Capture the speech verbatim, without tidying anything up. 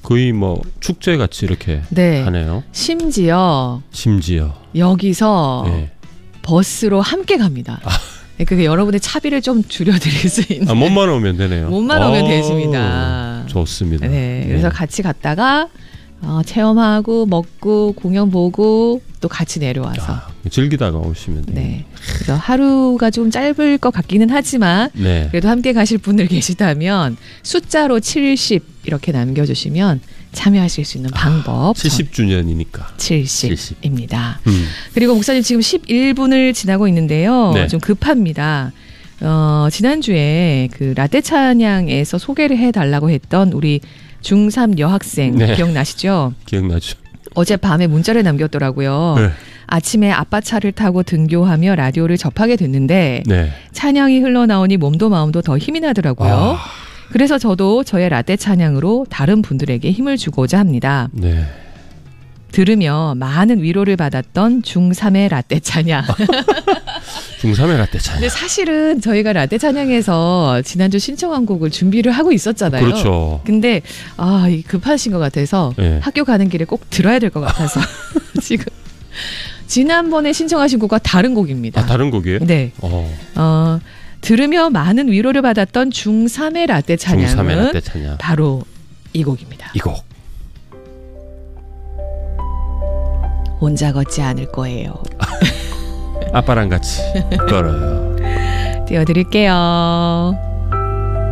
거의 뭐 축제 같이 이렇게 네. 하네요. 심지어 심지어 여기서 네. 버스로 함께 갑니다. 아. 그게 여러분의 차비를 좀 줄여드릴 수 있는. 아, 몸만 오면 되네요. 몸만 오면 오, 되십니다. 좋습니다. 네, 그래서 네. 같이 갔다가 어, 체험하고 먹고 공연 보고 또 같이 내려와서. 아, 즐기다가 오시면 돼요. 네. 그래서 하루가 좀 짧을 것 같기는 하지만 네. 그래도 함께 가실 분들 계시다면 숫자로 칠십 이렇게 남겨주시면 참여하실 수 있는 방법. 아, 칠십 주년이니까. 칠십입니다. 음. 그리고 목사님 지금 십일 분을 지나고 있는데요. 네. 좀 급합니다. 어, 지난주에 그 라떼 찬양에서 소개를 해달라고 했던 우리 중삼 여학생 네. 기억나시죠? 기억나죠? 어젯밤에 문자를 남겼더라고요. 네. 아침에 아빠 차를 타고 등교하며 라디오를 접하게 됐는데 네. 찬양이 흘러나오니 몸도 마음도 더 힘이 나더라고요. 아. 그래서 저도 저의 라떼 찬양으로 다른 분들에게 힘을 주고자 합니다. 네. 들으며 많은 위로를 받았던 중삼의 라떼 찬양. 중삼의 라떼 찬양. 근데 사실은 저희가 라떼 찬양에서 지난주 신청한 곡을 준비를 하고 있었잖아요. 그렇죠. 근데 아, 이 급하신 것 같아서 네. 학교 가는 길에 꼭 들어야 될 것 같아서 지금 지난번에 신청하신 곡과 다른 곡입니다. 아, 다른 곡이에요? 네. 어. 어, 들으며 많은 위로를 받았던 중삼의 라떼 찬양은 중삼의 라떼 찬양. 바로 이 곡입니다. 이 곡. 혼자 걷지 않을 거예요. 아빠랑 같이 걸어요. 띄워드릴게요.